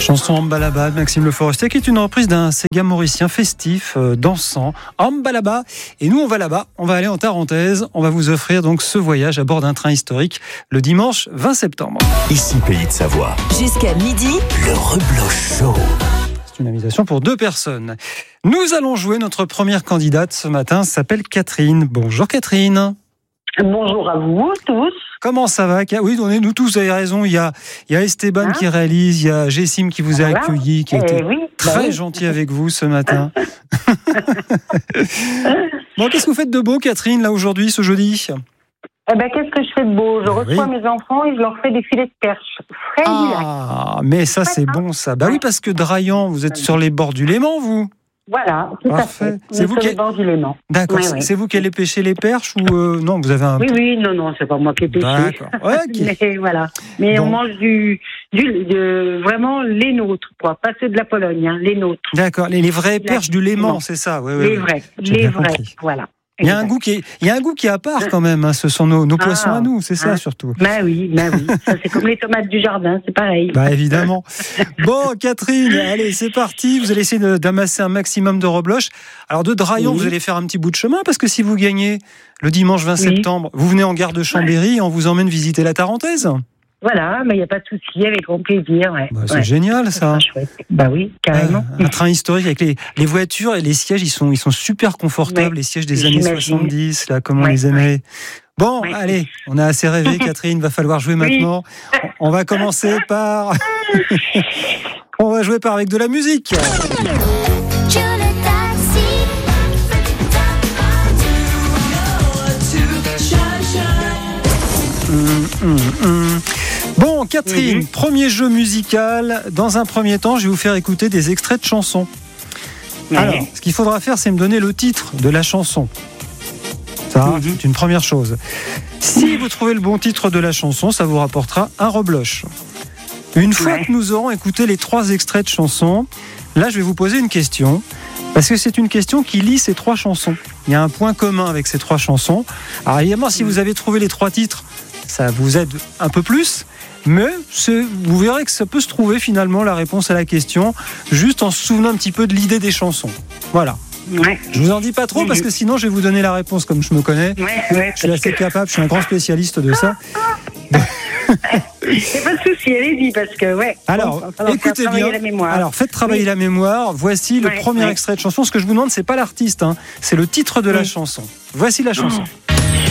Chanson Ambalaba de Maxime Le Forestier, qui est une reprise d'un Sega mauricien festif, dansant, Ambalaba. Et nous, on va là-bas, on va aller en Tarentaise. On va vous offrir donc ce voyage à bord d'un train historique le dimanche 20 septembre. Ici Pays de Savoie. Jusqu'à midi, Le Rebloche Show. C'est une invitation pour 2 personnes. Nous allons jouer notre première candidate ce matin, s'appelle Catherine. Bonjour Catherine. Bonjour à vous tous. Comment ça va? Oui, nous tous, vous avez raison. Il y a Esteban qui réalise, il y a Jessim qui vous a accueilli, qui a été très gentil avec vous ce matin. Bon, qu'est-ce que vous faites de beau, Catherine, là aujourd'hui, ce jeudi? Qu'est-ce que je fais de beau? Je reçois mes enfants et je leur fais des filets de perche. Frais et direct. Mais ça, c'est bon, ça. Bah oui, parce que Draillant, vous êtes sur les bords du Léman, vous. Voilà, tout Parfait. à fait. C'est vous qui les bords du Léman. D'accord. C'est vous qui allez pêcher les perches ou non, vous avez un... Oui, non, c'est pas moi qui ai pêché. D'accord. Okay. Mais voilà. Mais on mange vraiment les nôtres, quoi. Pas ceux de la Pologne, hein, les nôtres. D'accord. Les vraies perches du Léman, c'est ça. Les vrais, voilà. Il y a un goût qui est à part quand même. Hein. Ce sont nos poissons à nous, c'est ça surtout. Bah oui. Ça, c'est comme les tomates du jardin, c'est pareil. Bah évidemment. Bon, Catherine, allez, c'est parti. Vous allez essayer d'amasser un maximum de rebloches. Alors de Draillant, vous allez faire un petit bout de chemin parce que si vous gagnez le dimanche 20 septembre, vous venez en gare de Chambéry et on vous emmène visiter la Tarentaise. Voilà, mais il n'y a pas de souci, avec grand plaisir. Ouais. C'est génial, ça. Bah oui, carrément. Un train historique avec les voitures et les sièges, ils sont super confortables, les sièges des années 70, là, comme on les aimait. Bon, allez, on a assez rêvé, Catherine, va falloir jouer maintenant. On va commencer par... on va jouer avec de la musique. Bon, Catherine, premier jeu musical. Dans un premier temps, je vais vous faire écouter des extraits de chansons. Alors, ce qu'il faudra faire, c'est me donner le titre de la chanson. Ça, c'est une première chose. Si vous trouvez le bon titre de la chanson, ça vous rapportera un rebloche. Une fois que nous aurons écouté les 3 extraits de chansons, là, je vais vous poser une question. Parce que c'est une question qui lie ces 3 chansons. Il y a un point commun avec ces 3 chansons. Alors évidemment, si vous avez trouvé les 3 titres, ça vous aide un peu plus. Mais vous verrez que ça peut se trouver finalement la réponse à la question, juste en se souvenant un petit peu de l'idée des chansons. Voilà. Je vous en dis pas trop parce que sinon je vais vous donner la réponse comme je me connais. Je suis assez capable, je suis un grand spécialiste de ça. Il n'y a pas de souci, allez-y, parce que Alors, écoutez bien. Alors, faites travailler la mémoire. Voici le premier extrait de chanson. Ce que je vous demande, c'est pas l'artiste, hein, c'est le titre de la chanson. Voici la chanson.